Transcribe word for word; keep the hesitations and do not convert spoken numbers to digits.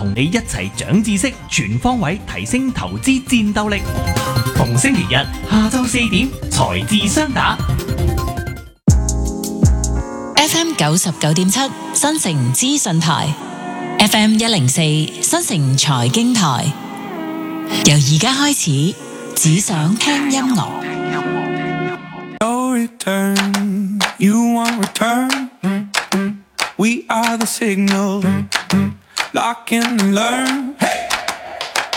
同你一齊長知識，全方位提升投資戰鬥力。逢星期日下晝四點，財智雙打。 F M 九十九點七新城資訊台 ，F M 一零四新城財經台。由而家開始，只想聽音樂。 No return, you want return. We are the signal. Lock in and learn. Hey!